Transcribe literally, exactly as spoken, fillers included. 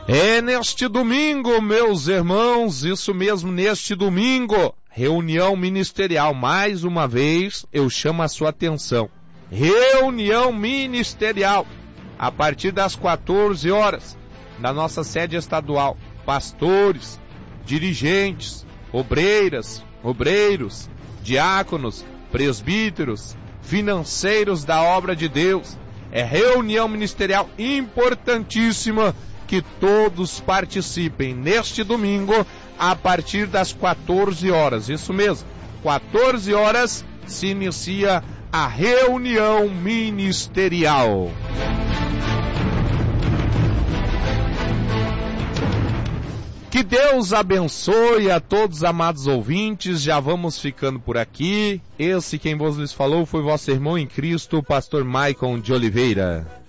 É neste domingo, meus irmãos, isso mesmo, neste domingo, reunião ministerial. Mais uma vez, eu chamo a sua atenção. Reunião ministerial, a partir das quatorze horas, na nossa sede estadual. Pastores, dirigentes, obreiras, obreiros, diáconos, presbíteros, financeiros da obra de Deus. É reunião ministerial importantíssima, que todos participem neste domingo a partir das quatorze horas. Isso mesmo, quatorze horas se inicia a reunião ministerial. Que Deus abençoe a todos, amados ouvintes. Já vamos ficando por aqui. Esse quem vos lhes falou foi vosso irmão em Cristo, pastor Maicon de Oliveira.